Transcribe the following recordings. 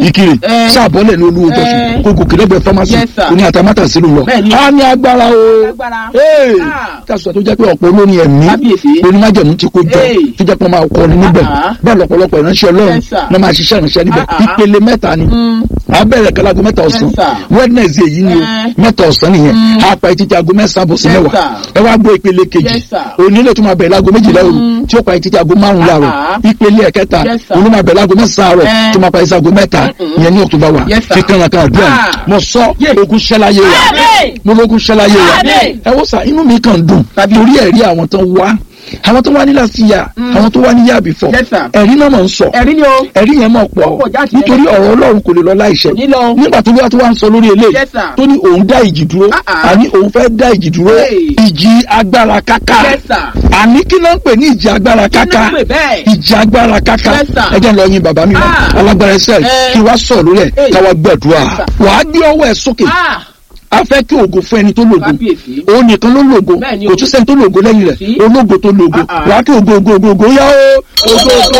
ìkirè sáàbọ̀lẹ̀ ní olúwo jọ̀sùn kó gòkè lẹ́gbẹ̀ẹ́ pharmacy oní àtàmátà sílùú lọ. a ní agbára o tásùtà tó jẹ́ pé ọ̀pọ̀ olórin ẹ̀mí onímájẹ̀mú ti kó jọ tó jẹ́ pé wọ́n máa kọ́ ni níbẹ̀ bẹ́ẹ̀ lọ́pọ̀lọpọ̀ ìránṣẹ́ ọlọ́run náà máa ṣiṣẹ́ ìránṣẹ́ níbẹ̀ ìpele mẹ́ta ni a bẹ̀rẹ̀ kalago 3 ọ̀sán Wednesday yìí ni o 3 ọ̀sán nìyẹn a pa títí aago 9 bọ̀ sí 9 ẹ wá gbọ́ ìpele kejì onílé tó máa bẹ̀rẹ̀ láago 12 òru tí ó pa títí aago 5 láàárọ̀ ìpele ẹ̀kẹta oní máa bẹ̀rẹ̀ láago 9 àárọ̀ tó máa pa títí aago 3 ìyẹn ní October 1 fi kànlàkàn àdúrà mo sọ ogun ṣẹláyé wa mo lógun ṣẹláyé wa ẹ wò sá inú mi kàn dùn torí ẹ̀rí àwọn tó wá ní last year àwọn tó wá ní year before ẹ̀rí náà mọ̀ ń sọ ẹ̀rí yẹn mọ̀ pọ̀ nítorí ọ̀rọ̀ Ọlọ́run kò lè lọ láìṣẹ nígbà tó wá ń sọ lórí eléyìí tó ní òun dá ìjì dúró àní òun fẹ́ dá ìjì dúró ìjì agbára káká àní kí ló ń pè ní ìjì agbára káká ìjì agbára káká ẹ jẹ́ lọ yin bàbá mi mọ́ alágbára ẹsẹ̀ kí wá sọ̀ lórí ẹ̀ káwá gbàdúrà wàá gbé ọwọ́ ẹ̀ sókè a fẹ́ kí ògo fún ẹni tó lògo òun nìkan ló lògo kò tún sẹ́ni tó lògo lẹ́yìn rẹ̀ ológo tó lògo wà á kí ògo yá o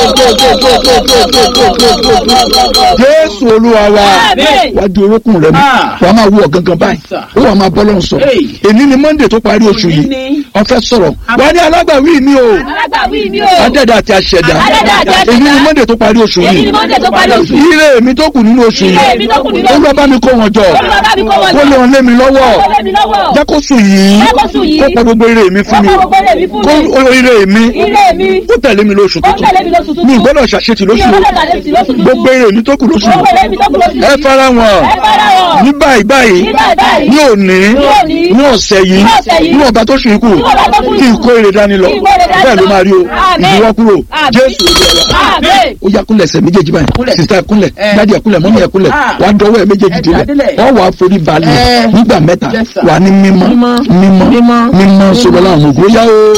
Jésù Olúwa wa wá di orókùn rẹ̀ mú wàá máa wú ọ̀gangan báyìí ó wàá máa bọ́ lọ́run sọ èní ni Monday tó parí oṣù yìí wọ́n fẹ́ sọ̀rọ̀ wà ní alágbàwí mi o adẹ́dà àti aṣẹ̀dá èní ni Monday tó parí oṣù yìí ire mi tó kù nínú oṣù yìí ó lọ bá mi kó wọn jọ kó lè wọn lé mi lọ́wọ́ jẹ́ kó sùn yìí kó pọ̀ gbogbo ire mi fún mi kó ire mi kó tẹ̀lé mi lóṣù tuntun mi gbọ́dọ̀ ṣàṣetì lóṣù gbogbo ire mi tó kù lóṣù ẹ fara wọn ní báyìí ní òní ní ọ̀sẹ̀ yìí ní ọba tó ṣe ikú kí n kó ire dání lọ bẹ́ẹ̀ ló máa rí o ìdíwọ́ kúrò Jésù ó yá kúnlẹ̀ ẹsẹ̀ méjèèjì báyìí sísá kúnlẹ̀ dádì ẹ̀ kúnlẹ̀ mọ́mí ẹ̀ kúnlẹ̀ wàá dọwọ́ ẹ̀ méjèèjì délẹ̀ wọ́n wàá forí balẹ̀ nígbà mẹ́ta wà ní mímọ́ sọ̀rọ̀ láwọn ọmọ ogun yá o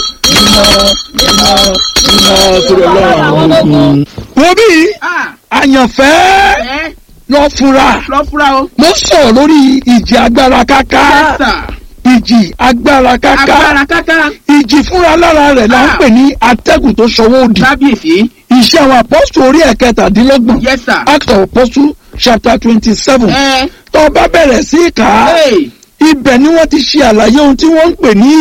mímọ́ sọ̀rọ̀ láwọn ọmọ ogun. wo bí àyànfẹ́ lọ fura o mo sọ̀rọ̀ lórí ìjì agbára káká ìjì agbára káká ìjì fúnra lára rẹ̀ là ń pè ní atẹ́gùn tó ṣọwọ́ òdì iṣẹ́ àwọn apọ́sù orí ẹ̀kẹtàdínlọ́gbọ̀n Acts of Apostles chapter 27 tó bá bẹ̀rẹ̀ sí kà á ibẹ̀ ni wọ́n ti ṣe àlàyé ohun tí wọ́n ń pè ní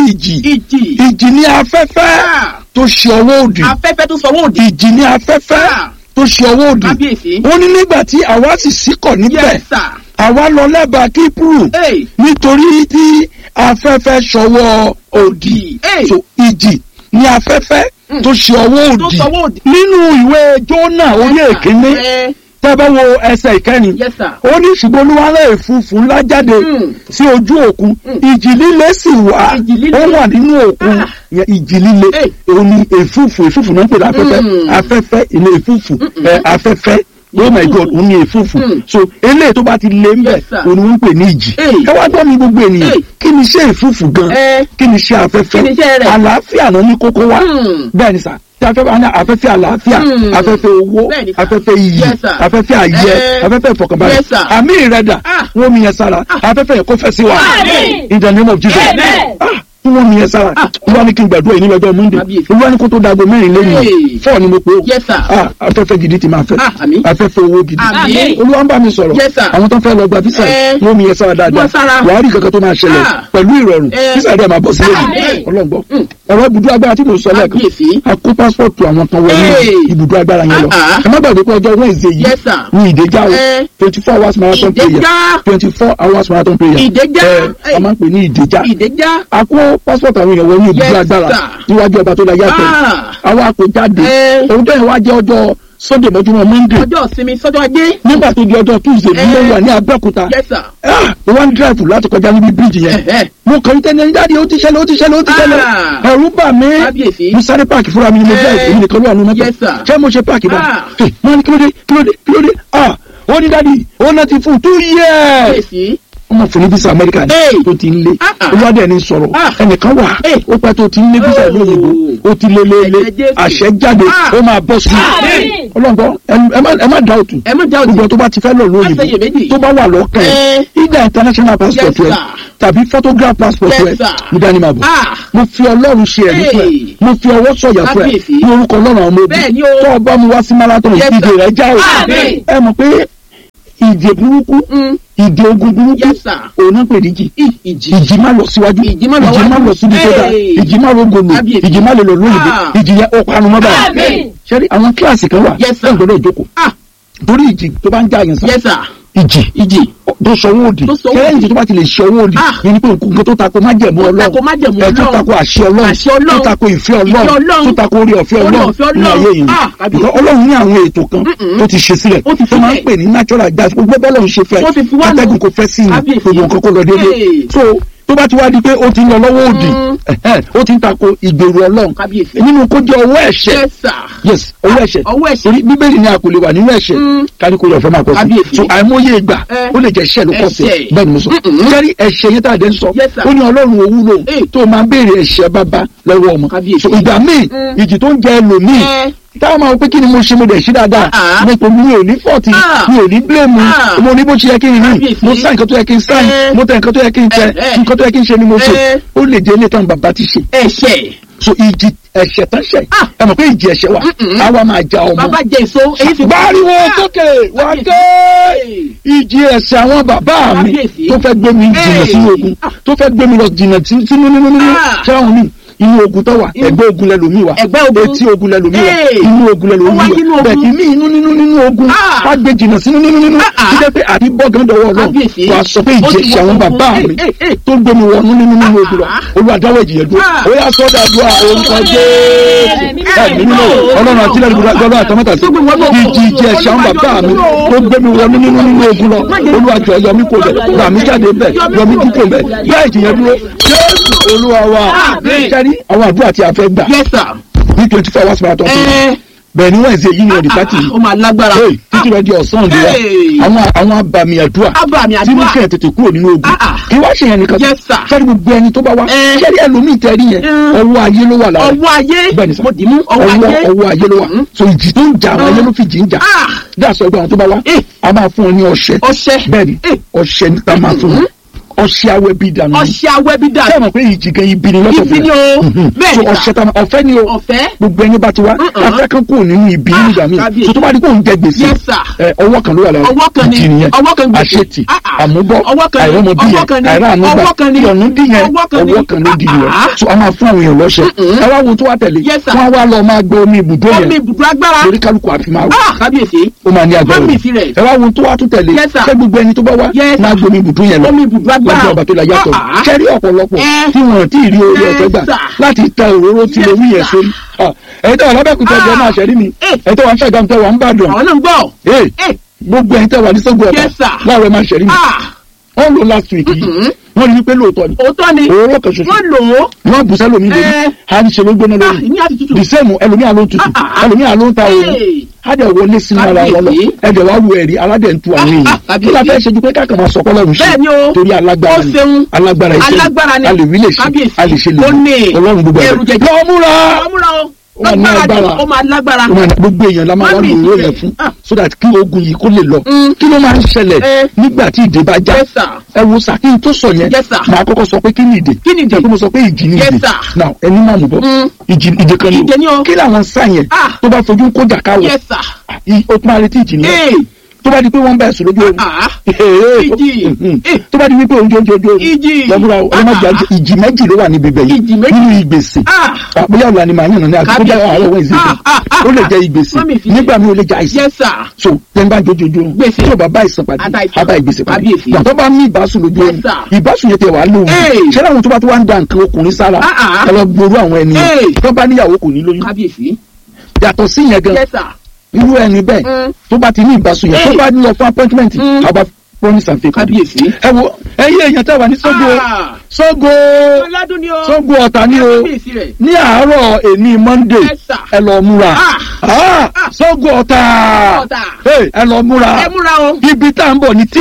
ìjì ní afẹ́fẹ́ tó ṣe ọwọ́ òdì ìjì ní afẹ́fẹ́ tó ṣe ọwọ́ òdì ó ní nígbà tí àwa sì ṣíkọ̀ níbẹ̀ àwa lọ lẹ́bàá Kípùrù nítorí tí afẹ́fẹ́ ṣọwọ́ òdì so ìjì ní afẹ́fẹ́ tó ṣe ọwọ́ òdì nínú ìwé Jónà orí èkínní tẹ́bẹ́ wo ẹsẹ̀ ìkẹrin ó ní ṣùgbọ́n Olúwa rán ẹ̀fúùfù ńlá jáde sí ojú òkun ìjì líle sì wà ó wà nínú òkun ìjì líle òun ni ẹ̀fúùfù náà ń pè ní afẹ́fẹ́ ilé ẹ̀fúùfù afẹ́fẹ́ oh my God òun ni ẹ̀fúùfù so eléyìí tó bá ti lé ń bẹ̀ òun ni wọ́n ń pè ní ìjì ẹ wá gbọ́ mi gbogbo ènìyàn kí ni iṣẹ́ ẹ̀fúùfù gan kí ni iṣẹ́ afẹ́fẹ́ àlàáfíà náà ní kókó wá bẹ́ẹ̀ ni sà tí afẹ́fẹ́ àlàáfíà afẹ́fẹ́ owó afẹ́fẹ́ iyì afẹ́fẹ́ ayẹ afẹ́fẹ́ ìfọ̀kànbalẹ̀ àmì ìrẹ́dà wọ́n mi yẹn sára afẹ́fẹ́ yẹn kó fẹ́ sí wa in the name of Jesus tí wọ́n mi yẹn sára olúwa ní kí n gbàdúrà yìí ní ọjọ́ Monday olúwa ní kó tó dago 4 lẹ́yìn 4 ni mo pè ó afẹ́fẹ́ gidi ti máa fẹ́ afẹ́fẹ́ owó gidi olúwa ń bá mi sọ̀rọ̀ àwọn tó ń fẹ́ lọ gba físà wọ́n mi yẹn sára dáadáa wàá rí kankan tó máa ṣẹlẹ̀ pẹ̀lú ìrọ̀rùn físà rẹ̀ máa bọ̀ sílẹ̀ ọlọ́gbọ́ ọ̀rọ̀ ibùdó agbára tí mo sọ lẹ́ẹ̀kan a kó pásítọ̀tù àwọn kan wọlé ibùdó agbára yẹn lọ ẹ má gbàgbé pé ọjọ́ Wednesday yìí ní Ìdèjà o 24 hours marathon prayer 24 hours marathon prayer a máa ń pè ní Ìdèjà a kó pásítọ̀tù àwọn èèyàn wọlé ibùdó agbára níwájú ọba tó la yàtọ̀ àwọn àpò jáde òun tó yẹn wá jẹ́ ọjọ́ Sunday mọ́júmọ́ Monday ọjọ́ ìsinmi sọ́jọ́ ajé nígbà tó di ọjọ́ Tuesday ní ló wà ní Abẹ́òkúta one drive láti kọjá níbi bíríjì yẹn mo kàn ń tẹ́lẹ̀ jáde ó ti ṣẹlẹ̀ ẹ̀rù bà mí mo sáré páàkì fúnra mi ni mo drive èmi nìkan ló wà nínú mọ́tò ṣé mo ṣe páàkì bá wọ́n ní kílódé ó ní dádì ó náà ti fún 2 years ọmọ fún ní visa Amẹ́ríkà ní tó ti ń lé olùwádìí ẹni sọ̀rọ̀ ẹnìkan wà ó pẹ́ tó ti ń lé visa ìlú òyìnbó ó ti lé àṣẹ jáde ó máa bọ́ sí ọlọ́gbọ́n ẹ má dá òtún gbogbo tó bá ti fẹ́ lọ lóyìnbó tó bá wà lọ́kàn ẹ̀ ìdá international passport rẹ tàbí photograph passport rẹ nídàáni máa bọ̀ mo fi Ọlọ́run ṣe ẹ̀rí fún ẹ mo fi ọwọ́ sọ̀yà fún ẹ ní orúkọ Ọlọ́run àwọn ọmọ ogun tó ọba mu wá sí marathon ìdè rẹ já o ẹ mọ̀ pé ìdè burúkú ìdè ogun burúkú òun náà pè ní ìjì má lọ síwájú ìjì má lọ síbi tó dáa ìjì má lọ gòlò ìjì má lè lọ lóyìnbó ìjì yẹn ó parun mọ́ báyìí ṣẹ́rí àwọn kíláàsì kan wà ẹ̀ gbọ́dọ̀ ìjókòó torí ìjì tó bá ń já yẹn sá ìjì tó sọwọ́ òdì kẹ́lẹ́ ìjì tó bá ti lè sọwọ́ òdì ní pé nǹkan tó tako májẹ̀mú Ọlọ́run tó tako àṣẹ Ọlọ́run tó tako ìfẹ́ Ọlọ́run tó tako orí ọ̀fẹ́ Ọlọ́run ní ayé yìí Ọlọ́run ní àwọn ètò kan tó ti ṣe sílẹ̀ tó máa ń pè ní natural gas gbogbo bọ́lọ̀ ń ṣe fẹ́ atẹ́gùn kò fẹ́ sí i gbogbo nǹkan kó lọ déédéé so tó bá ti wá di pé ó ti ń lọ lọ́wọ́ òdì ó ti ń tako ìgbèrú Ọlọ́run nínú kó jẹ́ ọwọ́ ẹ̀ṣẹ̀ yes ọwọ́ ẹ̀ṣẹ̀ torí Bíbélì ni a kò lè wà nínú ẹ̀ṣẹ̀ kárí kó lọ fẹ́ máa kọ́ sí so àìmọye ìgbà ó lè jẹ́ ẹ̀ṣẹ̀ ló kọ́ sí bẹ́ẹ̀ ni mo sọ kárí ẹ̀ṣẹ̀ yẹn tá a dẹ́ ń sọ ó ní Ọlọ́run òwúlò tó máa béèrè ẹ̀ṣẹ̀ bàbá lọ́wọ́ ọmọ so ìgbà míì ìjì tó ń jẹ ẹlòmíì táwọn máa ń pé kí ni mo ṣe mo dẹ̀ ṣe dáadáa mo kò mi ò ní fọ́ọ̀tì mi ò ní bílẹ̀mù mo ní bó ṣe yẹ kí n rìn mo sá nǹkan tó yẹ kí n sáyìn mo tẹ nǹkan tó yẹ kí n tẹ nǹkan tó yẹ kí n ṣe ni mo ṣe ó lè jẹ́ ilé tán bàbá ti ṣe. so ìjì ẹ̀ṣẹ̀ tán ṣẹ̀ ẹ mọ̀ pé ìjì ẹ̀ṣẹ̀ wà àwa máa ja ọmọ. bàbá jẹ èso èyí fi. gbáriwo sókè wá ké ìjì ẹ̀ṣẹ̀ àwọn bàbá mi tó fẹ́ gbé mi jìnnà sínú ogun tó fẹ́ gbé mi lọ jìnnà sínú nínú ṣáwọn mi inú ogun tó wà ẹgbẹ́ ogun lẹ́lòmí wa etí ogun lẹ́lòmí wa inú ogun lẹ́lòmí wa bẹ́ẹ̀ kí ní inú ogun wá gbé jìnnà sínú nínú kí jẹ́ pé àbí bọ́gán dọ̀wọ́ Ọlọ́run wà sọ pé ìjẹsì àwọn bàbá mi tó gbé mi wọnú nínú ogun lọ olùwàdáwọ̀ ìjìyẹ dúró ó yà sọ́dà dúró orúkọ Jésù nínú Ọlọ́run àti ilẹ̀ ìgbàlódé àtọmọ́tà sí ìjẹsì àwọn bàbá mi tó gbé mi wọnú nínú ogun lọ olùwàjọ yọmí kò bẹ̀ ràmí jáde bẹ̀ yọmí dúkò bẹ̀ yá ìjìyẹ dúró Jésù Olúwa wa àwọn àdúrà tí a fẹ́ gbà ní 24 hours marathon bẹ́ẹ̀ ni Wednesday yìí ni ọ̀dì pátì títí lọ di ọ̀sán òde wa àwọn abàmì àdúrà tí mo kẹ́ ẹ̀ tètè kúrò nínú ogun kí wá ṣe yẹn nìkan fẹ́ẹ́ gbogbo ẹni tó bá wá ṣẹ́ẹ́rì ẹlòmíì tẹ́rí yẹn ọwọ́ ayé ló wà lára bẹ́ẹ̀ ni sọ ọwọ́ ayé ló wà so ìjì tó ń jà àwọn ayé ló fi jì ń jà dáàsọ ẹgbẹ́ àwọn tó bá wá a máa fún ọ ní ọṣẹ bẹ́ẹ̀ ni ọṣẹ níta máa fún ọ ọṣẹ awẹbi dànù. ṣé mọ̀ pé ìjì gan ibi ni lọ́sọ̀ fún mi. so ọṣẹ tàmí ọ̀fẹ́ ni o. gbogbo ẹni bá ti wá. afẹ́ kan kò nínú ibi nígbà míì. so tó bá di kó ń jẹ gbèsè. ọwọ́ kan ló wà lára ìjì nìyẹn. àṣetì àmúbọ̀ àìrọ́mọbíyẹn àìrànúgbà ìyọ̀nùdíyẹn ọwọ́ kan ló di yẹn. so a máa fún àwọn èèyàn lọ́ṣẹ. ẹ wá wo tó wá tẹ̀lé. wọ́n wá lọ máa gbé omi ibùdó yẹn. lórí kálukú àfi máa wò. ó máa ní agbára. ẹ wá wo tó wá tún tẹ̀lé. ṣé gbogbo ẹni tó bá wá máa gbé omi ibùdó yẹn lọ lọ́jọ́ ọba tó la yàtọ̀ kẹ́rí ọ̀pọ̀lọpọ̀ tí wọ́n ti rí orí ọ̀tọ̀ gbà láti ta òróró tí mo wí yẹn sórí. ẹ̀yin tẹ́wà lábẹ́kúta ẹ̀jẹ̀ máa ṣẹ́rí mi ẹ̀yin tẹ́wà ń ṣàgámù tẹ́wà ń bàdàn gbogbo ẹ̀yin tẹ́wà ní Ṣàngó Ọ̀tà láàárọ̀ máa ṣẹ́rí mi. wọ́n lò last week yìí wọ́n rí i pé lóòótọ́ ni òróró kan ṣoṣo wọ́n bù sẹ́lómi lórí àníṣe ló gbóná lórí dìsẹ́mù ẹlòmíà ló ń tutù ẹlòmíà ló ń ta òòrùn adẹ wọlé sínú ara wọn lọ ẹdẹ wàá wo ẹ̀rí aládẹ ń tu àwọn èèyàn kí la fẹ́ ṣe ju pé káàkiri máa sọ kọ́lọ́run ṣe torí alágbára ni alágbára iṣẹ́ a lè wí lè ṣe a lè ṣe lè Ọlọ́run gbogbo ẹ̀ lọ́ọ́ múra ó máa lágbára gbogbo èèyàn la máa wá lò ó yẹn fún so that kí ogun yìí kó lè lọ kí ló máa ń ṣẹlẹ̀ nígbà tí ìdè bá já ẹ wo sàkíyìn tó sọ yẹn máa kọ́kọ́ sọ pé kí ni ìdè jẹ́ pé mo sọ pé ìjì ni ìdè now ẹni máa mú bọ́ ìdè kan ni o kí làwọn sá yẹn tó bá fojú kó jà káwọ̀ ó tún máa retí ìjì ni tó bá di pé wọ́n bá ẹ̀sùn lójú oorun tó bá di wípé oúnjẹ lọ́búra ọlọ́mọdé ìjì méjì ló wà níbi bẹ̀yẹ nínú ìgbèsè bóyá ọ̀la ni màá yànnà ní àdúgbò jẹ́ àárọ̀ wọ́n ìsìn ó lè jẹ́ ìgbèsè nígbà mi ò lè jẹ́ àìsàn so tẹ́ńbà jojojo tí ò bá bá ìsàn pàdé àbá ìgbèsè pàdé yàtọ̀ bá ní ìbásùn lójú oorun ìbásùn yẹn tẹ wàá lóhun ṣé láwọn tó bá tó wá ń da nǹkan ọkùnrin sára ẹ lọ gbòòrò àwọn ènìyàn tó bá níyàwó kò ní lóyún yàtọ̀ sí yẹn gan irú ẹni bẹ́ẹ̀ tó bá ti ní ìbásùn yẹn tó bá lọ fún appointment àbá promise and fake ẹ wo ẹyẹ èèyàn tẹ́ wà ní Ṣàngó Ọ̀tà ni o ní àárọ̀ èní Monday ẹ lọ múra Ṣàngó Ọ̀tà ẹ lọ múra ibi tá à ń bọ̀ ní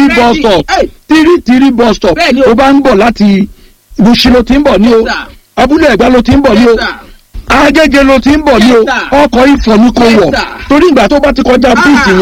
tírí bus stop ó bá ń bọ̀ láti Mushin ló ti ń bọ̀ ní o Abúlé Ẹ̀gbá ló ti ń bọ̀ ní o Agége ló ti ń bọ̀ ní o ọkọ̀ Ifọ̀ ní kò wọ̀ torí ìgbà tó bá ti kọjá bíìtì yẹn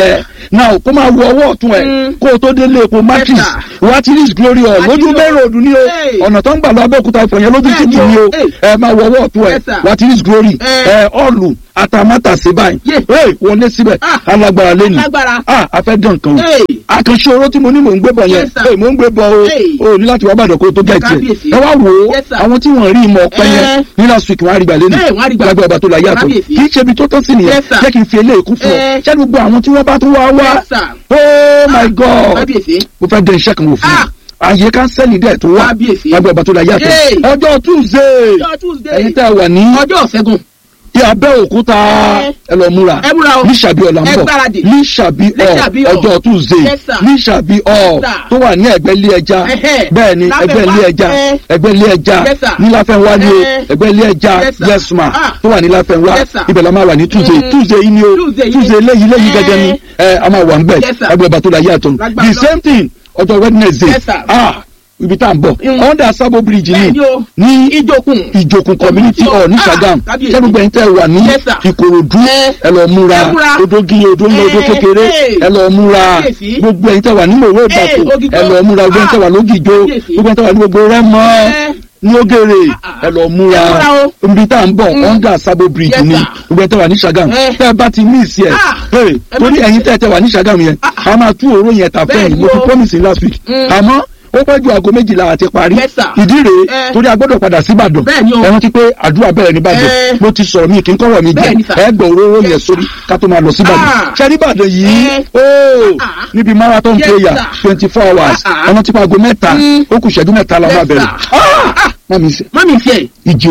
now kó máa wọ ọwọ́ ọ̀tún ẹ̀ kó o tó délé epo matrix wá ti rí glory hall lójú mẹ́rin òdù ní o ọ̀nà tó ń gbà lọ Abẹ́òkúta Ifọ̀ yẹn lójú títì ní o ẹ máa wọ ọwọ́ ọ̀tún ẹ̀ wá ti rí glory ọ̀lù àtàmátà sí báyìí wọlé síbẹ̀ alágbára lẹ́nu afẹ́ dán kan o àkànṣe oró tí mo ní mò ń gbé bọ̀ yẹn mò ń gbé bọ̀ o ní láti wá bàdàn kó tó gẹ̀ tiẹ̀ ẹ wá wò ó àwọn tí wọ́n rí ìmọ̀ ọ̀pẹ yẹn ní last week wọ́n á rí gbà lẹ́nu lágbára ọba tó la yàtọ̀ kì í ṣe ibi tó tán sí nìyẹn jẹ́ kí n fi eléyìí kún fún ọ ṣé gbogbo àwọn tí wọ́n bá tún wá oh my God mo fẹ́ dẹ iṣẹ́ kan wò fún ọ àyè kánsẹ́lì dẹ̀ tó wà lágbára ọba tó la yàtọ̀ ọjọ́ Tuesday ẹ̀yin tẹ́ wà ní ọjọ́ Ṣẹ́gun ní Abẹ́òkúta ẹ lọ múra ní Ṣàbí ọ̀la ń bọ̀ ní Ṣàbí ọjọ́ Tuesday ní Ṣàbí tó wà ní ẹgbẹ́ ilé ẹja bẹ́ẹ̀ ni ẹgbẹ́ ilé ẹja ní Láfẹ́nwá ní o ẹgbẹ́ ilé ẹja yesma tó wà ní Láfẹ́nwá ibẹ̀ la máa wà ní Tuesday yìí ni o Tuesday léyìí gẹ́gẹ́ ni a máa wà ń bẹ̀ ẹgbẹ́ ọba tó la yàtọ̀ the same thing ọjọ́ Wednesday ibi tá à ń bọ̀ under Sabo bridge ní ìjòkun community hall ní Ṣàgámù sẹ́dúgbẹ́ yín tẹ́ wà ní Ìkòròdú ẹ lọ múra odógi odó kékeré ẹ lọ múra gbogbo ẹ̀yin tẹ́ wà ní Mòwe Ìbàfò ẹ lọ múra gbogbo ẹ̀yin tẹ́ wà lógìjó gbogbo ẹ̀yin tẹ́ wà ní gbogbo Rẹ́mọ ní Ògèrè ẹ lọ múra ibi tá à ń bọ̀ under Sabo bridge ní gbogbo ẹ̀yin tẹ́ wà ní Ṣàgámù tẹ́ bá ti miss yẹ torí ẹ̀yin tẹ́ wà ní Ṣàgámù yẹn a máa tú òró yẹn tà fẹ́yìn mo ti promise last week àmọ́ ó pẹ́ ju aago 12 àti parí ìdí rèé torí a gbọ́dọ̀ padà sí Ìbàdàn ẹ̀wọ̀n ti pé àdúrà bẹ̀rẹ̀ ní Ìbàdàn mo ti sọ̀rọ̀ mi kì í kọ́rọ̀ mi jẹ́ ẹgbẹ̀ òróró yẹn sórí ká tó máa lọ sí Ìbàdàn ṣe ní Ìbàdàn yìí níbi marathon prayer 24 hours ọ̀nà tí aago 3 ó kù ìṣẹ́jú 3 la máa bẹ̀rẹ̀ mami fẹ́ ìdí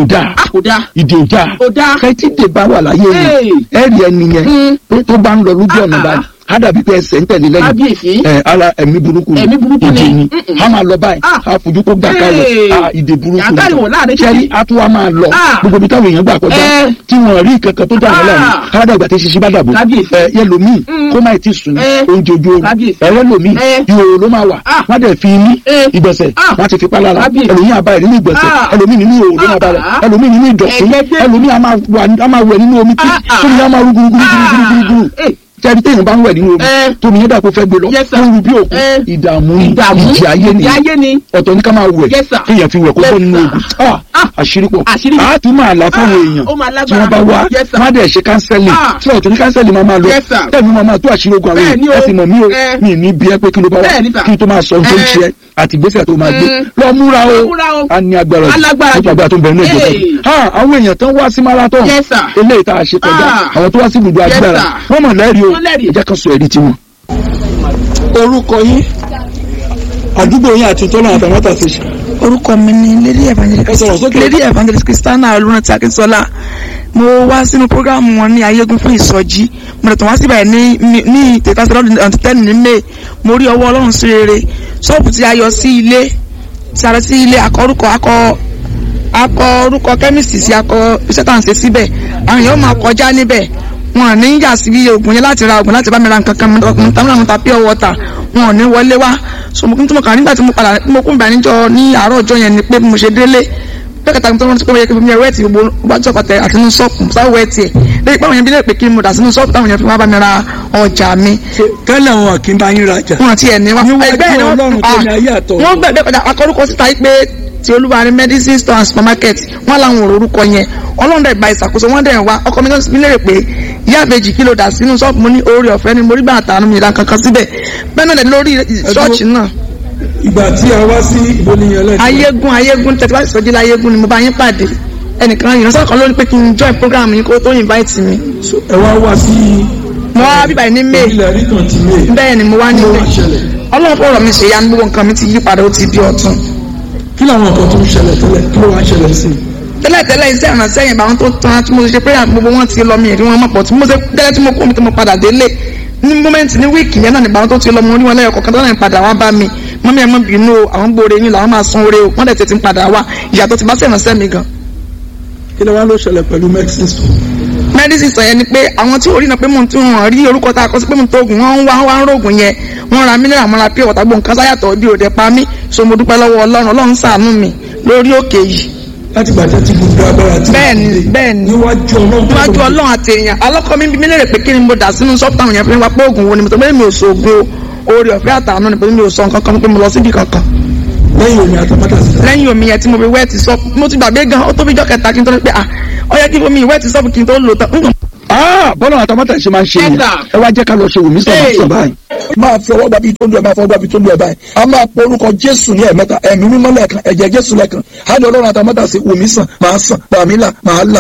ò dáa kẹ́tí dè bá wà láyé yẹn ẹ̀rí ẹni yẹn tó bá ń lọ lójú ọ̀nà báyìí á dàbí pé ẹsẹ̀ ń tẹ̀lé lẹ́yìn ara ẹ̀mí burúkú ìdè ni a máa lọ báyìí a fojú kó gbà kalẹ̀ ìdè burúkú ṣẹ́rí a tún wá máa lọ gbogbo ibi táwọn èèyàn gbà kọjá tí wọ́n rí kankan tó dáhùn lẹ́nu ká dàgbà tí ṣiṣẹ́ bá dàbò yẹlòmíì kó má ti sùn oúnjẹ ojú oorun ẹlẹ́lòmíì ìhòòhò ló máa wà wọ́n dẹ̀ fi ní ìgbọ̀nsẹ̀ wọ́n ti fi pa lára ẹlòmíì àbá ẹ̀ nínú ìgbọ̀nsẹ̀ ẹlòmíì nínú ìhòòhò ló máa bá rẹ̀ ẹlòmíì nínú ìdọ̀tí ẹlòmíì a máa wẹ̀ nínú omi tí tómi á máa rú gúrúgúrú tẹ́rí téèyàn bá ń wẹ̀ nínú omi tómi yẹn dàpọ̀ fẹ́ gbé lọ wọ́n rú bí òkú ìdààmú ìjì ayé ni ọ̀tọ̀ ní ká máa wẹ̀ kéèyàn fi wẹ̀ kó bọ́ nínú ogun àṣírí pọ̀ a tún máa là fáwọn èèyàn tí wọ́n bá wá má dẹ̀ ṣe kánsẹ́lì tí ọ̀tọ̀ ní kánsẹ́lì máa lọ tẹ́mi máa tó àṣírí ogun àwọn èèyàn ẹ sì mọ̀ mí o mi ní bí ẹ pé kí ló bá wà kí n tó máa sọ ohun tó ń ṣe àti ìgbésẹ̀ tó máa gbé lọ múra o a ní agbára nípa agbára tó ń bẹ̀rẹ̀ ní ìjọba àwọn èèyàn tán wá sí marathon eléyìí tá a ṣe kọjá àwọn tó wá sí ibùdó agbára wọ́n mọ̀ lẹ́rìí o ìjẹ́ kan sọ ẹ̀rí tiwọn. orúkọ yín àdúgbò yín àti tọ́lá àtàmọ́tà ṣe ṣe. orúkọ mi ni lady evangelist Christiana Olúrántí Akínsọ́lá mo wá sínú programu wọn ní ayégun fún ìsọjí mo lè tàn wá síbẹ̀ ní ìtẹ̀kásẹ̀ lọ́dún 10 ní May mo rí ọwọ́ Ọlọ́run sí rere ṣọ́ọ̀bù tí a yọ sí ilé akọ orúkọ kẹ́míìsì sí akọ iṣẹ́ tá à ń ṣe síbẹ̀ àwọn èèyàn máa kọjá níbẹ̀ wọn ní yà sí oògùn yẹn láti ra oògùn láti bá mi ra nǹkan kan mo ta pure water wọn ò ní wọlé wá so mo kàn nígbà tí mo kún bá níjọ ní àárọ̀ ọjọ́ yẹn ni pé mo ṣe délé pé kàtà tó wọ́n ti pé wọ́n yẹ kí n fi mi wẹ́ẹ̀tì gbogbo wájú ọ̀pọ̀tẹ̀ àti inú ṣọ́ọ̀pù sáwọ́ wẹ́ẹ̀tì ẹ̀ lẹ́yìn pé àwọn yẹn bí lè pé kí n mo dà sínú ṣọ́ọ̀pù táwọn yẹn fi wá bá mi ra ọjà mi. tẹ́lẹ̀ wọn kì í bá yín rajà. wọn ti ẹ̀ ní wa ẹgbẹ́ ni wọ́n gbẹ̀gbẹ́ padà akọ́rúkọ síta pé ti Olúwarí medicine store and supermarket wọn làwọn ò orúkọ yẹn Ọlọ́run dẹ̀ gba ìṣàkóso wọn dẹ̀ wá ọkọ mi náà mi lérè pé ìyá àbèjì kí ló dà sínú ṣọ́ọ̀bù mo ní oore ọ̀fẹ́ ni mo rí gbà àtàánú mi ìlà kankan síbẹ̀ bẹ́ẹ̀ náà lórí ṣọ́ọ̀ṣì náà. ìgbà tí a wá sí ìbòníyàn lẹ́yìn. ayégun tẹ̀tí láti sọ́jí láyégún ni mo bá yín pàdé ẹnìkan ìránṣẹ́ kan ló ní pé kí n join program yín kó tó invite mi. ẹ wá sí. mo wá bíbá ní May bẹ́ẹ̀ ni mo wá ní May Ọlọ́run fọ̀rọ̀ mi ṣe ya ní gbogbo nǹkan mi ti yí padà ó ti di ọ̀tun. kí làwọn nǹkan tó ń ṣẹlẹ̀ tẹ́lẹ̀ kí ló wá ń ṣẹlẹ̀ sí i. tẹ́lẹ̀ iṣẹ́ ìrànṣẹ́ yẹn báwọn tó tán tí mo ṣe prayer gbogbo wọn ti lọ mi èrí wọn mọ̀pọ̀ tí mo ṣe tẹ́lẹ̀ tí mo kó mi tí mo padà délé ní mọ́mẹ́ntì ní wíìkì yẹn náà ní báwọn tó ti lọ mo rí wọn lẹ́yọ̀ kọ̀ọ̀kan tó náà ń padà wá bá mi mọ́mí ẹ̀ mọ́ bínú o àwọn gbòòrè yín làwọn máa san oore o wọ́n dẹ̀ tètè ń padà wá ìyàtọ̀ ti bá ṣe ìrànṣẹ́ mi gan. kí ló wá ló ṣẹlẹ̀ pẹ̀lú medicine sọ yẹn ni pé àwọn tí orí náà pé mo ti hàn rí orúkọ tá a kọ sí pé mo tó oògùn wọn wá ń rògùn yẹn wọn ra mineral mọ́ra pure water gbọ̀n kan sáyàtọ̀ bí òde pa mí so mo dúpẹ́ lọ́wọ́ Ọlọ́run ṣàánú mi lórí òkè yìí. láti gbàtẹ́ tí gbogbo agbára ti bẹ́ẹ̀ni níwájú Ọlọ́run àti èèyàn alọ́kọ́ mi bí mi lérè pé kí ni mo dà sínú sọ́ọ̀tà àwọn èèyàn fi wá pé oògùn wo ni mo tó bẹ́ẹ̀ mi ò so oògùn oore ọ̀fẹ́ àtàánú ni pé mi ò sọ nǹkan kan pé mo lọ síbi kankan. lẹ́yìn omi àtàmátà sí. lẹ́yìn omi yẹn tí mo fi wẹ́ẹ̀tì sọ mo ti gbàgbé gan ó tó fi jọ́ kẹta kí n tó ní pé ó yẹ kí omi ìwẹ́ẹ̀tì sọ́ọ̀bù kí n tó lò tán. bọ́lá àtàmátà ṣe máa ń ṣe yẹn ẹ wá jẹ́ ká lọ ṣe wùmí sọ̀rọ̀ báyìí. máa fi ọwọ́ gbàbí tó ń lu ẹ̀ máa fọwọ́ gbàbí tó ń lu ẹ̀ báyìí a máa pọ orúkọ Jésù ní ẹ̀mẹ́ta ẹ̀mí mímọ́ lẹ́ẹ̀kan ẹ̀jẹ̀ Jésù lẹ́ẹ̀kan á ní Ọlọ́run àtàmátà sí wùmí sàn bàmí là máa là.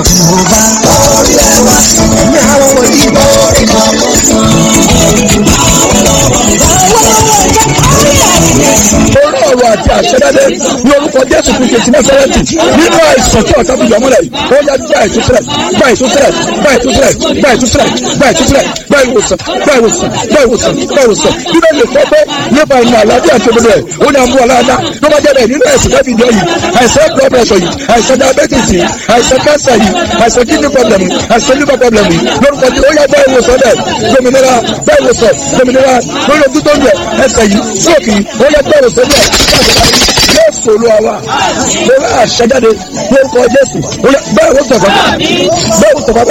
orí ọ̀rọ̀ àti àṣẹdáde ní orúkọ Jésù Kristi ti Násárẹ́tì nínú àìsàn tí ọ̀tá fi yọmọ́lẹ̀ yìí ó yá gba ìtúsílẹ̀ gba ìtúsílẹ̀ gba ìtúsílẹ̀ gba ìtúsílẹ̀ gba ìtúsílẹ̀ gba ìwòsàn gba ìwòsàn gba ìwòsàn gba ìwòsàn nínú ilé sọ pé nípa ìmọ̀ àlàáfíà tó gbogbo ẹ̀ ó ní àmú aláàdá tó bá jẹ́ bẹ́ẹ̀ nínú ẹ̀sìn lẹ́bi ìjọ yìí àìsàn blood pressure yìí àìsàn diabetes yìí àìsàn cancer yìí àìsàn kidney problem yìí àìsàn liver problem yìí lórúkọ tí ó yá gba ìwòsàn bẹ́ẹ̀ gbòmìnira gba ìwòsàn gbòmìnira lórí ojú tó ń bẹ̀ ẹsẹ̀ yìí sóòkì ó yá gba ìwòsàn bẹ́ẹ̀ Jésù Olúwa wa lórí àṣẹjáde lórúkọ Jésù bẹ́ẹ̀ wò sọ̀fà bẹ́ẹ̀ wò sọ̀fà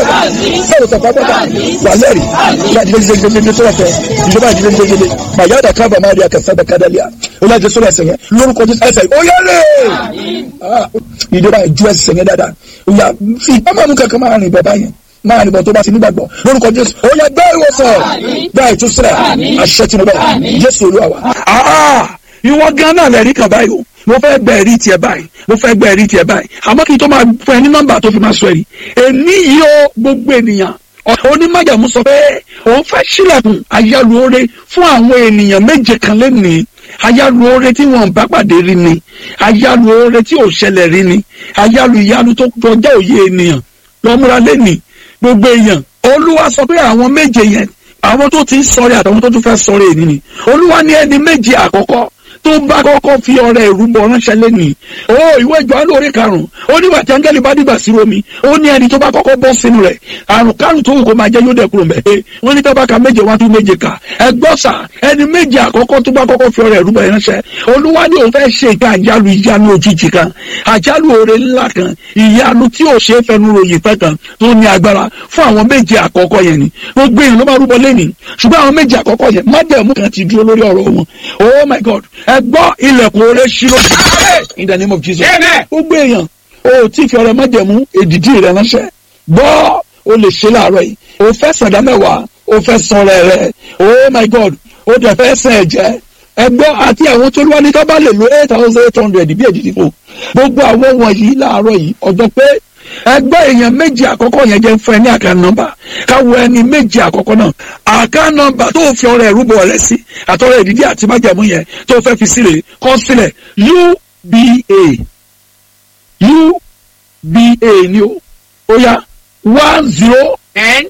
wà lẹ́rìí ìjọba tó wà fẹ́ ìjọba ìdílé màyáda kábà máa rí akẹ́sàbẹ̀ kádàlíà olú Jésù ẹsẹ̀ yẹn lórúkọ Jésù ẹsẹ̀ ó yẹ́rẹ́ ìjọba ìjú ẹsẹ̀ yẹn dáadáa ìyá fi ìpamọ́ kankan máa rìn bàbá yẹn máa nìbọn tó bá ti nígbàgbọ́ lórúkọ Jésù ó yẹ gbẹ́ ìwòsàn gbẹ́ ìtúsílẹ̀ àṣẹ tí mo bẹ̀ Jésù Olúwa wa. ìwọ gan náà lẹ́rìí kan báyìí o mo fẹ́ gbẹ́ ẹ̀rí tiẹ̀ báyìí àmọ́ kí n tó máa fún ẹ ní nọ́mbà tó fi máa sọ ẹ̀rí èmi yìí ó gbogbo ènìyàn onímájàmú sọ pé òun fẹ́ sílẹ̀kùn àyálù oore fún àwọn ènìyàn méje kan lẹ́nìí àyálù oore tí wọ́n bá pàdé rí ni àyálù oore tí ò ṣẹlẹ̀ rí ni àyálù ìyanu tó kọjá òye ènìyàn lọ́múra lẹ́nìí gbogbo èèyàn Olúwa sọ pé àwọn méje yẹn àwọn tó ti ń sọ̀rẹ́ àtàwọn tó tún fẹ́ sọ̀rẹ́ ènìyàn ni Olúwa ní ẹni méje àkọ́kọ́ tó bá kọ́kọ́ fi ọrẹ ìrúbọ ránṣẹ́ lẹ́nìí ìwé Jòhánù orí 5 ó ní wàtí áńgẹ́lì bá dìgbà sí omi ó ní ẹni tó bá kọ́kọ́ bọ́ sínú rẹ̀ àrùn kárùn tó wù kó máa jẹ́ yóò dẹ̀ kúrò mẹ́ wọ́n ní tọ́ba ka méje wá tún méje kà ẹgbọ́sà ẹni méje àkọ́kọ́ tó bá kọ́kọ́ fi ọrẹ ìrúbọ ránṣẹ́ Olúwa ní òun fẹ́ ṣe ìka àjálù ìyanu òjijì kan àjálù oore ńlá kan ìyanu tí ò ṣe é fẹnu ròyìn pẹ́ kan tó ní agbára fún àwọn méje àkọ́kọ́ yẹn ni gbogbo èèyàn ló máa rúbọ lẹ́nìí ṣùgbọ́n àwọn méje àkọ́kọ́ yẹn májẹ̀mú kan ti dúró lórí ọ̀rọ̀ wọn oh my God ẹgbọ́ ilẹ̀kùn oore ṣí lójú in the name of Jesus gbogbo èèyàn o tí fi ọrẹ májẹ̀mú èdìdí rẹ ránṣẹ́ gbọ́ o lè ṣe láàárọ̀ yìí o fẹ́ sàdá mẹ́wàá o fẹ́ san rẹ̀ oh my God o dẹ̀ fẹ́ sàn ẹ̀jẹ̀ ẹgbọ́ àti àwọn tó wá ní ká bá lè lo 8,800 bí èdìdí fò gbogbo àwọn wọ̀nyí láàárọ̀ yìí ọjọ́ pé ẹgbẹ́ èèyàn méjì àkọ́kọ́ yẹn jẹ́ fún ẹ ní àká nọ́mbà káwọ ẹni méjì àkọ́kọ́ náà àká nọ́mbà tó fi ọrẹ ìrúbọ rẹ sí àtọrẹ ìdídí àti májẹ̀mú yẹn tó fẹ́ fi sílẹ̀ kọ sílẹ̀ UBA ni ó yá 10 10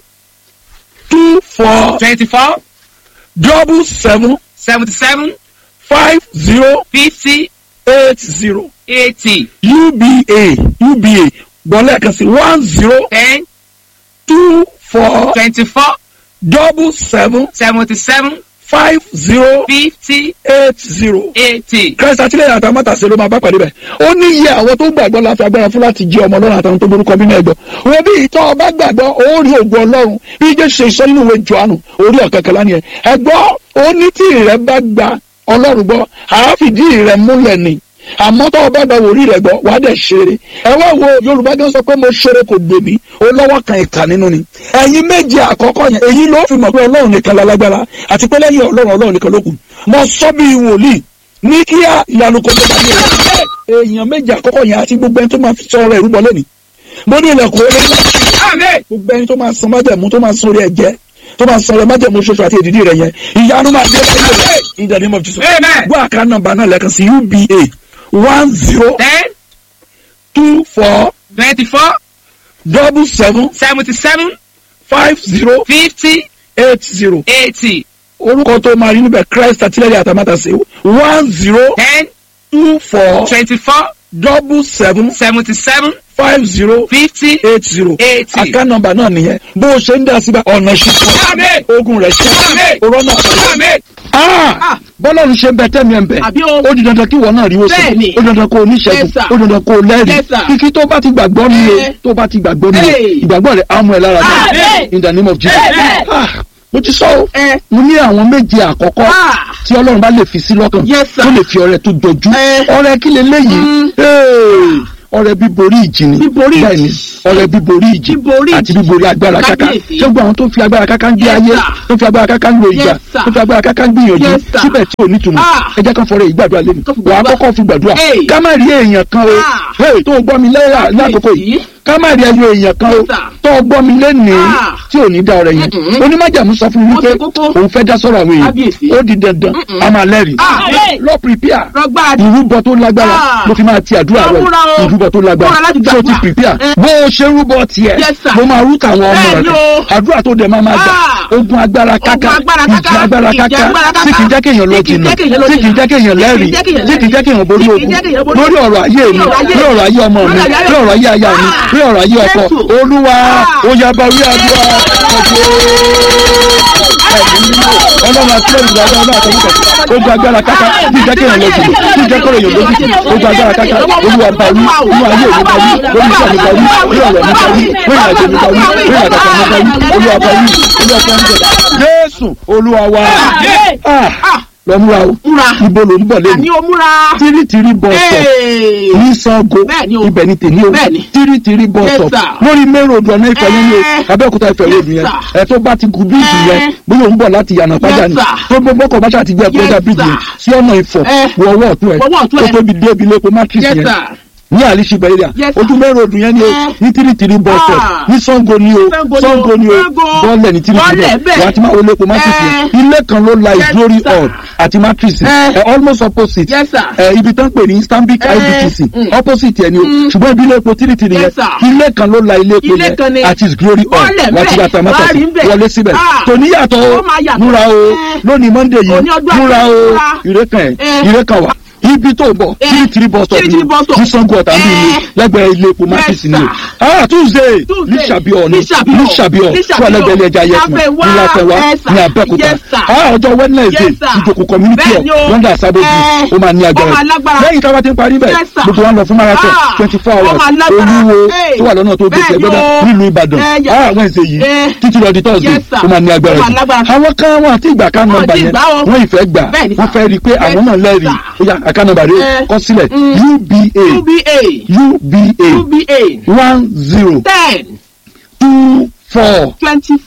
24 24 77 77 50 50 80 80 UBA gbọ́lẹ̀ kan sí 10 10 24 24 77 77 50 50 80. 80. Christ àtìlẹ́yìn àtàwọn mọ́tàṣe ló máa bá pàdé bẹ̀. Ó ní iye àwọn tó gbàgbọ́ láti agbára fún láti jẹ́ ọmọ Ọlọ́run àtàwọn tó borúkọ bí náà gbọ́. Wọ́n bí ìtọ́ ọba gbàgbọ́ ó rí ògùn Ọlọ́run bí Jésù ṣe sọ nínú ìwé Jòhánù orí ọ̀kẹ́kẹ́lá ni ẹ̀. Ẹ̀gbọ́ ó ní tí ìrẹ́ bá gba Ọlọ́run gbọ́ àáfìdí ìrẹ́ múlẹ̀ ni. Àmọ́ tó o bá gba wòrí rẹ̀ gbọ́ wàá dẹ̀ ṣeré. Ẹ wá wo Yorùbá gan sọ pé mo ṣeré kò gbè mí ó lọ́wọ́ kan ìkà nínú ni. Ẹ̀yin méje àkọ́kọ́ yẹn èyí ló fi mọ̀ pé Ọlọ́run nìkan lálágbára àti pé lẹ́yìn Ọlọ́run nìkan ló kù. Mo sọ bí wòlíì ní kíá ìyanu kò tó bá ní ẹ̀. Èèyàn méje àkọ́kọ́ yẹn àti gbogbo ẹni tó máa fi sọ ọ̀rọ̀ ìrúbọ lẹ́nìí. Mo ní ilẹ̀kùn orí gbogbo ẹni tó máa san májẹ̀mú tó máa san orí ẹ̀jẹ̀ tó máa sọ̀rọ̀ májẹ̀mú ṣoṣo àti èdìdí rẹ̀ yẹn ìyanu máa dé lẹ́yìn in the name of Jesus. Gbọ́ àká nọ́mbà náà lẹ́ẹ̀kan sí UBA 10 24 24 77 77 50 50 80. 80. Orúkọ tó máa rí níbẹ̀ Christ àtìlẹ́yìn àtàmátàsé 10 10 24 24 77 77 50 50 80. 80. Àká nọ́mbà náà nìyẹn bó o ṣe ń dá síbẹ̀ ọ̀nà ṣíṣe ogun rẹ̀ ṣe Amen. òrọ̀ náà. Amen. bọ́lọ́run ṣe ń bẹ tẹ́mi ẹ̀ ń bẹ Àbí o. ó di dandan kí ìwọ náà rí wòsàn Bẹ́ẹ̀ni. ó di dandan kó o níṣẹ́gun Yes, sir. ó di dandan kó o lẹ́rìí Yes, sir. kíkí tó bá ti gbàgbọ́ ni o tó bá ti gbàgbọ́ ni o Hey. ìgbàgbọ́ rẹ̀ á mú ẹ lára dá Amen. in the name of Jesus. Amen. Mo ti sọ o mo ní àwọn méje àkọ́kọ́ tí Ọlọ́run bá lè fi sí lọ́kàn Yes, sir. tó lè fi ọrẹ tó jọjú ọrẹ kí leléyìí ọrẹ bíborí ìjì ni Bíborí ìjì. bẹ́ẹ̀ni ọrẹ bíborí ìjì Bíborí ìjì. àti bíborí agbára káká Kábíyèsí. ṣé gbogbo àwọn tó fi agbára káká ń gbé Yes, ayé sir. tó fi agbára káká ń lo ìjà Yes, sir. tó fi agbára káká ń gbìyànjú Yes, sir. síbẹ̀ tí ò nítumọ̀ ẹ jẹ́ kán fọrẹ ìgbàdúrà lẹ́nu Tó fi wàá gbàdúrà. kọ́kọ́ fi gbàdúrà Hey. ká má rí èèyàn kan o hey, tó gbọ́ mi lẹ́yà lákòókò yìí ká má rí ẹyọ èèyàn kan o Yes, sir. tó gbọ́ mi lẹ́nìí tí ò ní dá ọrẹ yẹn onímájàmú sọ fún mi wípé Ó ti kókó. òun fẹ́ dá sọ̀rọ̀ àwọn Kábíyèsí. èèyàn ó di dandan a máa lẹ́rìí lọ prepare Rọgbà ìrúbọ tó lágbára ló fi máa ti àdúrà rẹ Múra o. ìrúbọ tó lágbára Múra láti tó ti gbàdúrà. prepare bó o ṣe rúbọ tiẹ̀ Yes, sir. ló máa rú tàwọn ọmọ Bẹ́ẹ̀ni rẹ o. àdúrà tó dẹ̀ máa gbà ogun agbára káká ìjì agbára káká tí kì í jẹ́ kéèyàn lọ jìnnà tí kì í jẹ́ kéèyàn lẹ́rìí tí kì í jẹ́ kéèyàn borí ogun lórí ọ̀rọ̀ ayé mi lórí ọ̀rọ̀ ayé ọmọ mi lórí ọ̀rọ̀ ayé aya mi lórí ọ̀rọ̀ ayé ọkọ olúwa ó yá bá wí àdúrà ọlọ́run àti ẹ̀rù àgbà ọlọ́run àtọ́jú ogun agbára káká tí ìjẹ́ kéèyàn lọ jìnnà tí ìjẹ́ kọ́rọ̀ èèyàn lójú ogun agbára káká olúwa bá wí olúwa ayé mi bá wí lórí iṣẹ́ mi bá wí lórí ọ̀rọ̀ mi bá wí lórí ìrìnàjò mi bá wí lórí àtàkà mi bá wí olúwa bá wí olúwa bá wí jésù olúwa wa lọ múra o ibo ló ń bọ̀ lẹ́nu Àní o múra. tìrìtìrì bọ́ọ̀sọ̀ ní Ṣàngó Bẹ́ẹ̀ni o. ibẹ̀ ni tèmi o Bẹ́ẹ̀ni. tìrìtìrì bọ́ọ̀sọ̀ Yes, sir. lórí mẹ́rọ̀dù ọ̀nà ìfẹ́ yẹn ni o Abẹ́òkúta ìfẹ́ ròdù yẹn sir. ẹ̀ tó bá ti gun bíríìjì yẹn bóyá òun bọ̀ láti yànnà pàjá ni sir. tó gbogbo ọkọ̀ báṣà ti gbé ẹ̀kọ́ ọjà bíríìjì yẹn sí ọ̀nà ìfọ̀ wọ ọwọ́ ọ̀tún ẹ̀ Ọwọ́ ọ̀tún tó ẹ̀. tóbi dé ibi lẹ́kọ̀ọ́ matrix Yes, yẹn sir. ní àlìṣí bẹ̀rẹ̀ Yes, sir. ojú mẹ́rọ̀dù yẹn ni o ní tìrìtìrì bọ́ọ̀sọ̀ ní Ṣàngó ni o Ṣàngó ni o bọ́ọ̀lẹ̀ ní tìrìtìrì Bọ́ọ̀lẹ̀ bẹ́ẹ̀. wà á ti máa wọlé epo matrix yẹn ilé kan ló la Yes, ìglórí sir. hall àti matrix almost opposite Yes, sir. ibi tán pè ní Stanbic IBTC opposite yẹn ni o ṣùgbọ́n ibi ilé epo tìrìtìrì yẹn Yes, sir. ilé kan ló la ilé epo Ilé kan ni. yẹn àti his glory hall Bọ́ọ̀lẹ̀ wà á ti bẹ́ẹ̀. bàtà mọ́tò Wà á rí bẹ́ẹ̀. wọlé síbẹ̀ Ah. tòní yàtọ̀ o Ó máa yàtọ̀. múra o lónìí Monday yìí Òní ọdún múra àti o múra. ìrẹ́kàn ìrẹ́kàn wà ibi tó bọ̀ tìrìtìrì bus stop Tìrìtìrì bus stop. ní Ṣàngó Ọ̀tà bí mi lẹ́gbẹ̀ẹ́ ilé epo matrix ni o Tuesday ní Ṣàbíọ̀ ni ní Ṣàbíọ̀ fún ẹlẹ́gbẹ̀ẹ́ ilé ẹja yẹtùmọ̀ ní Láfẹ́wá ní Abẹ́òkúta ọjọ́ Wednesday ìjòkó community Bẹ́ẹ̀ni o. of wonder asaboji ó máa ní agbára lẹ́yìn tí a bá ti ń parí bẹ́ẹ̀ Yes, sir. gbogbo wa ń lọ fún marathon 24 hours Olúwo tó wà lọ́nà tó gbé ẹgbẹ́dá nílùú Ìbàdàn Wednesday yìí títí lọ di Thursday Yes, sir. ó máa ní agbára Ó máa jù lágbára. àwọn kan wọn àti ìgbà kan nọ́mbà Wọ́n ti yẹn gbà o. wọ́n ìfẹ́ gbà Bẹ́ẹ̀ni, wọ́n sir. fẹ́ rí i pé àwọn náà lẹ́rìí Yes, ó yá àkànnàbà rẹ̀ kọ sílẹ̀ UBA 10 24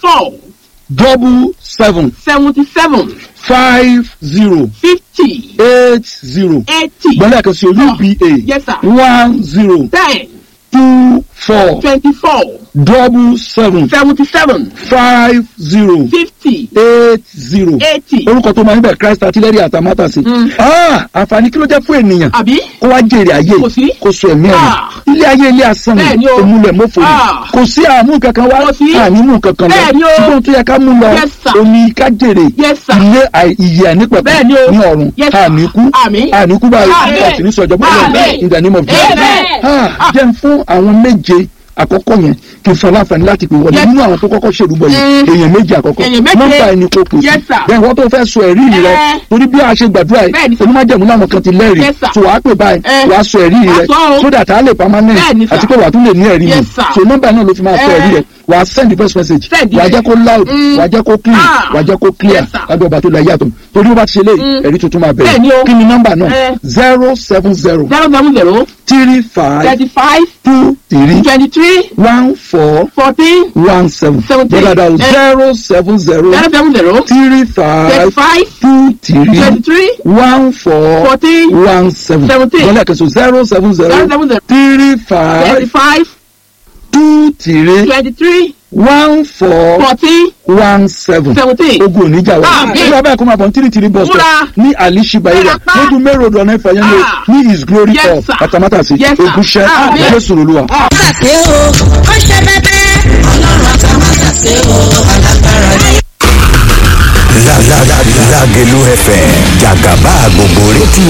77 77 50 50 80 gbọ́dọ̀ kan sí o UBA Yes, sir. 10 10 24 24 77 77 50 50 80 orúkọ tó máa ń bẹ̀ Christ Artillery Atamátàsí. Àǹfààní kí ló jẹ́ fún ènìyàn àbí kó wá jèrè ayé Kò sí. kó so ẹ̀mí ẹ̀mí ilé ayé ilé asán Bẹ́ẹ̀ni ni o. òmùlẹ̀ mọ́fò ni kò sí àmú kankan wá Kò sí. ànímú kankan lọ Bẹ́ẹ̀ni o. ṣùgbọ́n tó yẹ ká mú lọ Yes, sir. omi ká jèrè Yes, sir. ilé ìyè ànípẹ̀kọ̀ Bẹ́ẹ̀ni o. ní ọ̀run Yes, sir. àníkú Àmín. àníkú báyìí Àmín. àti ní sọ̀jọ́ bọ́lá Àmín. in the name of Jesus. Amen. Jẹ́ ń fún àwọn méje àkọ́kọ́ yẹn kí n fọ láǹfààní láti pè wọlé Yes. nínú àwọn tó kọ́kọ́ ṣèrúbọ yìí èèyàn méje àkọ́kọ́ Èèyàn méje. nọ́mbà ẹni kò pè Yes, sir. bẹ́ẹ̀ wọ́n tó fẹ́ sọ ẹ̀rí rẹ torí bí a ṣe gbàdúrà Bẹ́ẹ̀ni, yìí sir. onímọ̀jẹ̀mú làwọn kan ti lẹ́rìí Yes, sir. so wàá pè báyìí wàá sọ ẹ̀rí rẹ Wàá sọ o. so that a lè permanent Bẹ́ẹ̀ni, sir. àti pé wàá tún lè ní ẹ̀rí Yes, mi sir. so nọ́mbà náà ló fi máa sọ ẹ̀rí rẹ wàá send the first message Send wàá it. jẹ́ kó loud wàá jẹ́ kó clean wàá jẹ́ kó clear Yes, sir. lábẹ́ ọba tó la yàtọ̀ torí ó bá ti ṣe léyìí ẹ̀rí tuntun máa bẹ̀rẹ̀ Bẹ́ẹ̀ni o. kí ni nọ́mbà náà 070 070 35 35 23 23 14 14 17 17. bọ́dà 070 070 35 35 23 23 14 14 17 17. bọ́dà kẹsàn 070 070 35 35 23 23 14 14 17 17. ogun oníjà wa Àmín. nígbà báyìí kó máa bọ̀ ní tìrìtìrì bus stop Múra. ní àlìṣibàyẹ̀rẹ̀ Múra pa. lójú mẹ́rọ̀ ọ̀dọ̀ ọ̀nà ìfàyẹ́ ní ní his glory Yes, hall sir. Atamátàsí Yes, sir. Ògúnṣẹ́ Àmín. Jésù Olúwa. Àtàkè o, ó ṣe bẹ́bẹ́. Ọlọ́run Àtàmátàsé o, alágbára ni. Lágelú FM, Jàgàbá gbogbo rétí.